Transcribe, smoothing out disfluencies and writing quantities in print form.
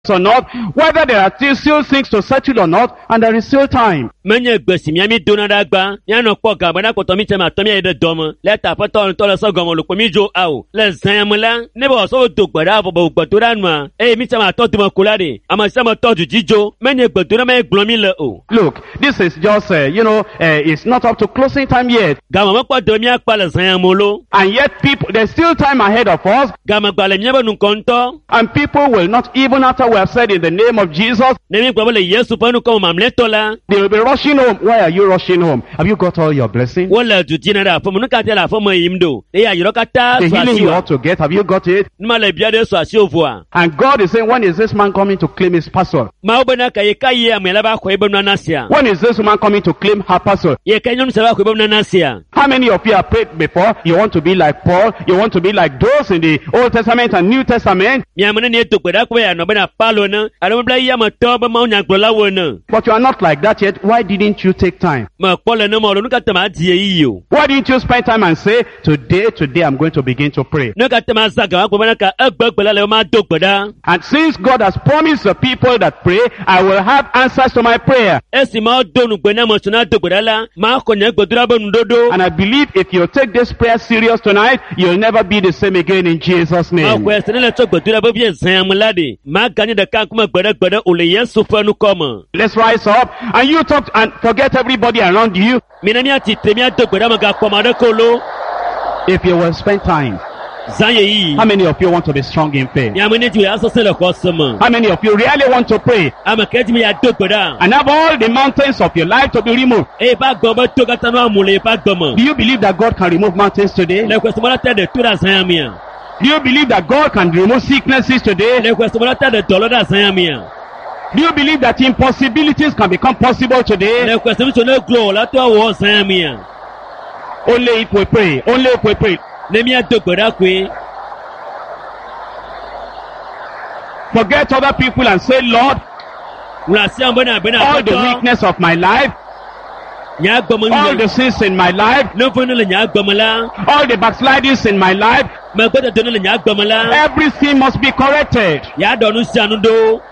or not, whether there are still things to settle or not, and there is still time. Menye gbesi miami donadagba, nyano poka bana kotomi tema tomi ede domo, leta paton tola sogomo lukomijo au, le zanyamula, nebo so dogbada vo gbatura nwa, mi tema to dimo kulade, ama sama to jijo, menye gbatura me glomi le o. Look, this is just, it's not up to closing time yet. Gama makwa domi akpa le zanyamulo, And yet there's still time ahead of us, gama gbale miaba nunkonto, and people will not, even after we have said in the name of Jesus, nemi kwa bale Yesu panu kama mamletola, they will be rushing home. Why are you rushing home? Have you got all your blessings? wala jujina da fomu nukate la fomu imdo, ya yirokata The healing you swasiwa, ought to get, have you got it? numale biade swasiovwa. And God is saying, when is this man coming to claim his pastor? Maubena kaye amelaba kwa ibo nasia. When is this woman coming to claim her pastor? Ye kanyo msaba kwa ibo nasia. How many of you have prayed before? You want to be like Paul? You want to be like those in the Old Testament and New Testament? Miamana ni eto kweda kwa ya nobena palo na. Alamabla iya matoba maunya klola wana. But you are not like that yet. Why didn't you take time? Ma kola na maulo nuka tamati ye iyo. Why didn't you spend time and say, today I'm going to begin to pray? Nuka tamasaka wako manaka agbagbala leo mato kweda. And since God has promised the people that pray, I will have answers to my prayer. Esi mao donu kwena mosuna to kweda la. Ma konya kwadura ndodo. And I believe if you take this prayer serious tonight, you'll never be the same again in Jesus' Ma name. kwa senele to kwadura bobye zanyamulade. Ma kanyi da kankuma kweda ule Yesu fanu koma. Let's rise up and you talk and forget everybody around you. Minamia titemia to kweda maga kwa madakolo. If you will spend time. Zanye yi. How many of you want to be strong in faith? Miamene tu ya sosele kwa sema. How many of you really want to pray Ama keti mi ya to kweda. and have all the mountains of your life to be removed? Pa goma to katano amule pa goma. Do you believe that God can remove mountains today? Le kwesimola tede tura zanyamia. Do you believe that God can remove sicknesses today? Le kwesimola tede doloda zanyamia. Do you believe that impossibilities can become possible today? Le kwesimola ne glo la to wo zanyamia. Only if we pray. Only if we pray. Le mi ya to kweda kwe. Forget other people and say, Lord, Unasi ambona bena all the koto. weakness of my life, Nya goma all the ni. sins in my life, No fono le nya goma la. all the backslidings in my life, Ma kweta dono le nya goma la. everything must be corrected. Ya donu sianu do.